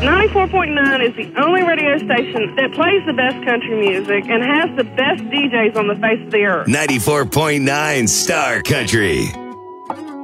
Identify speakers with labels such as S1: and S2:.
S1: 94.9 is the only radio station that plays the best country music and has the best DJs on the face of the earth.
S2: 94.9 Star Country.